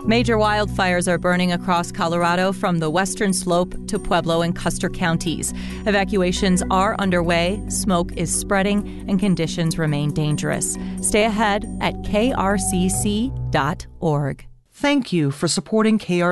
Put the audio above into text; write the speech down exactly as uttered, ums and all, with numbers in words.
Major wildfires are burning across Colorado from the western slope to Pueblo and Custer counties. Evacuations are underway, smoke is spreading, and conditions remain dangerous. Stay ahead at K R C C dot org. Thank you for supporting K R C C.